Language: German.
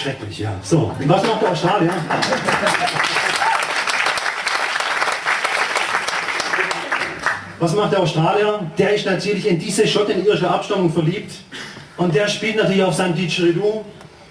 Schrecklich, ja. So, was macht der Australier? Was macht der Australier? Der ist natürlich in diese schottisch-irische Abstammung verliebt und der spielt natürlich auf seinem Didgeridoo